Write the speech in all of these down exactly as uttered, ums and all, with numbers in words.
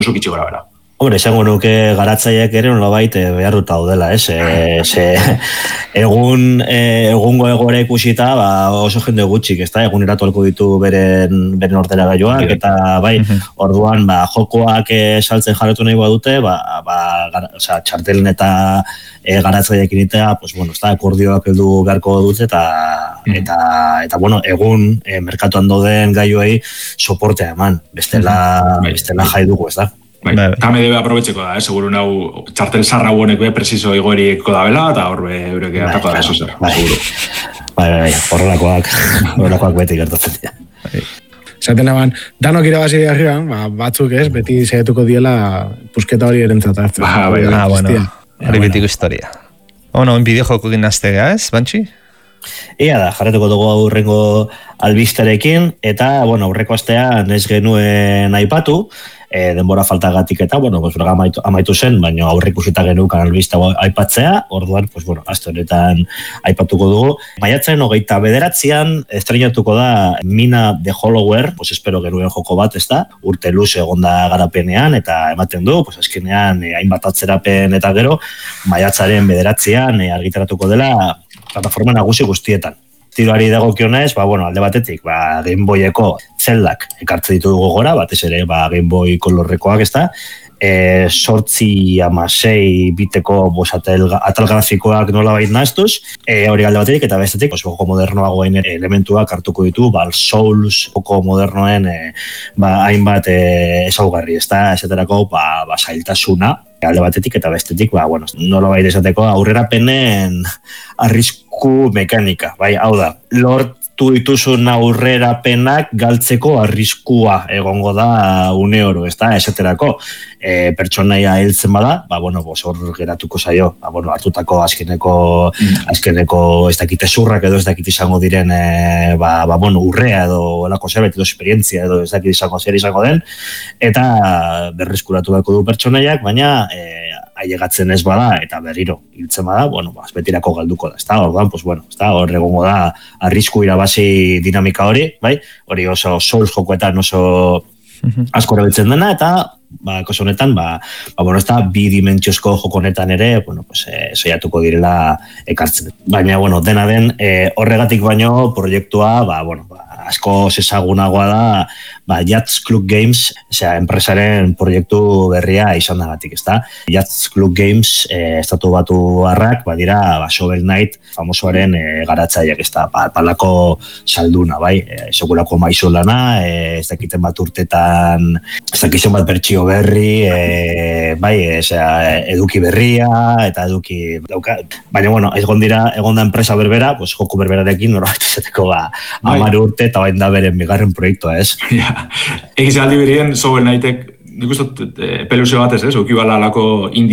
oso kitxi gora bera. Hombre, esango nuke garatzaileak ere nolabait beharruta daudela, ez? E, ze, egun, e, egungo egoera ikusita, ba, oso jende gutxik, ez da? Eguneratu alko ditu beren, beren ordenagailuak, eta bai, orduan, ba, jokoak e, saltzen jarretu nahi badute, ba, ba, gara, oza, txartelen eta e, garatzaileak initea, pues, bueno, ez da, akordioak heldu beharko dut, eta, eta, eta, bueno, egun e, merkatuan dauden gailuei soportea eman, bestela, bestela jai dugu, ez da? Bai, eta me debe aprobetxeko da, eh? Seguro nau txartel zarra honek be preciso igoriko da bela, eta horbe eureke atako da, eso zer, seguro. Bai, bai, horrelakoak, horrelakoak beti gertatzen dira. Zaten aban, danok irabazi arriban, ba, batzuk ez, beti saiatuko diela pusketa hori erentzat hartzen. Ba, bai, ah, bueno, hori betiko historia. Bueno, en bideojoko ginaztega, ez, Bantxi? Ia da, jarretuko dugu aurrengo albisterekin, eta, bueno, aurreko astean ez genuen aipatu, E, denbora faltagatik eta, bueno, pues, amaitu, amaitu zen, baina aurrikusita genukan albiste aipatzea, orduan, pues, bueno, aste honetan aipatuko dugu. Maiatzaren hogeita bederatzean estrenatuko da Mina The Hollower, pues, espero genuen joko bat, ez da, urte luz egonda garapenean, eta ematen du, pues, azkenean, eh, hainbat atzerapen eta gero, maiatzaren bederatzean eh, argitaratuko dela plataforma nagusi guztietan. Tiroari dagokionez, ba, bueno, alde batetik, ba, Game Boyeko Zeldak ekartze ditugu gogora, batez ere, ba, Game Boy kolorrekoak, ez da, e, sortzi amasei biteko bos, atal, atal grafikoak nola baita naztuz, e, hori alde batetik, eta bestetik, pues, joko modernoagoen elementuak hartuko ditu, ba, Souls, joko modernoen, e, ba, hainbat e, ezaugarri, ez da, esaterako, ba, ba, zailtasuna, alde batetik eta bestetik, ba, bueno, nola baita esateko aurrera penen arrisku mekanika, bai, hau da, lortu dituzun aurrera penak galtzeko arriskua egongo da une oro, ez da, esaterako, e, pertsonaia hiltzen bada, ba, bueno, bos, hor geratuko zaio, ba, bueno, hartutako azkeneko, mm. azkeneko ez dakite zurrak edo ez dakit izango diren, e, ba, ba, bueno, urrea edo elako zerbait edo esperientzia edo ez dakit izango zer izango den, eta berreskuratu beharko du pertsonaiak, baina eh, ailegatzen ez bada eta berriro hiltzen bada, bueno, ba, betirako galduko da, ezta? Orduan, pues bueno, ezta? Hor egongo da arrisku irabazi dinamika hori, bai? Hori oso Souls jokoetan oso asko erabiltzen dena, eta ba, kasu honetan, ba, ba, bueno, ezta, bidimentsiozko joko honetan ere, bueno, pues, eh, saiatuko direla ekartzen. Baina, bueno, dena den, eh, horregatik baino proiektua, ba, bueno, ba, asko ezagunagoa da, ba, Yachts Club Games, osea, enpresaren proiektu berria izan dagatik, ezta? Yachts Club Games, eh, estatu batu harrak, badira, ba, Shovel Knight, famosoaren eh, garatzaileak, ezta, ba, palako salduna, bai? Eh, segurako maizu lana, eh, ez dakiten bat urtetan, ez dakiten bat bertsio berri, eh, bai, osea, eduki berria, eta eduki dauka, baina, bueno, egon dira, egon da enpresa berbera, pues, joku berberarekin, norbait izateko, ba, amar urte, eta bain da beren bigarren proiektua, ez? Ja, egiz aldi berien, Shovel Knightek, nik uste peluse batez, ez? Uki bala alako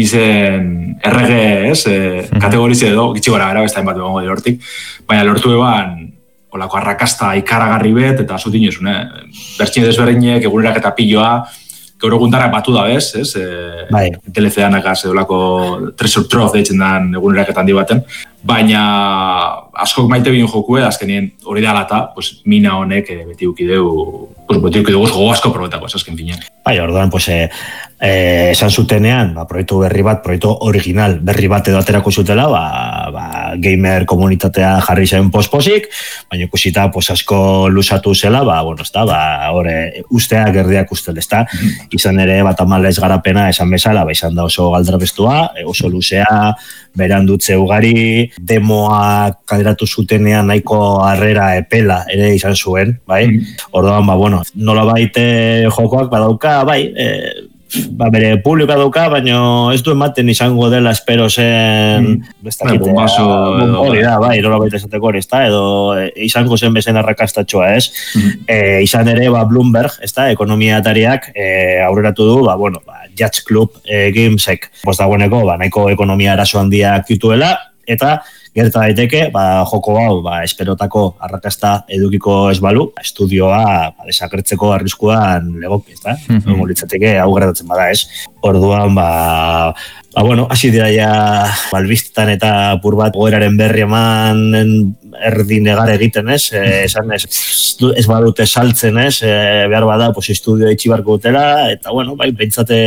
indizen errege, ez? E, kategorize edo, gitsi gara gara, bestain bat egongo hortik, baina lortu eban, olako arrakasta ikaragarri bet, eta zutin esun, eh? Bertxine desberdinek, egunerak eta piloa, gaur eguntarak batu da, bez? Ez? E, bai. D L C-anak edolako Treasure Trove deitzen dan egunerak eta handi baten, baina askok maite bine jokue, azkenien hori da lata, pues, Mina honek eh, beti ukideu, pues, beti ukideu gogo asko probetako, ez azken finean. Bai, orduan, pues, eh, eh, esan zutenean, ba, proiektu berri bat, proiektu original berri bat edo aterako zutela, ba, ba, gamer komunitatea jarri zen posposik, baina ikusita, pues, asko lusatu zela, ba, bueno, ez da, ba, hori, usteak erdiak ustel, ez da, mm. izan ere, bat amalez garapena esan bezala, ba, izan da oso galdrabestua, oso luzea, berandutze ugari, demoak kaleratu zutenean nahiko harrera epela ere izan zuen, bai? Mm. Orduan, ba, bueno, nola baite jokoak badauka, bai, e, ba, bere publika dauka, baina ez du ematen izango dela espero zen... Mm. Dakite, bombazo... Hori da, bai, nola baita esateko hori, ez da, edo e, izango zen bezen arrakastatxoa, ez? Mm. E, izan ere, ba, Bloomberg, ez da, ekonomiatariak e, aurreratu du, ba, bueno, ba, Yachts Club e, Gamesek, pues dagoeneko, ba, nahiko ekonomia arazo handiak dituela, eta gerta daiteke, ba, joko hau, ba, esperotako arrakasta edukiko ez balu, estudioa ba, desagertzeko arriskuan legoki, ez da? Mm-hmm. Litzateke, hau gertatzen bada, ez? Orduan, ba, ba bueno, hasi dira ja balbistetan eta pur bat goeraren berri eman erdi negar egiten, ez? E, esan ez, ez badute saltzen, ez? E, behar bada, pues, estudio itxibarko dutela, eta, bueno, bai, behintzate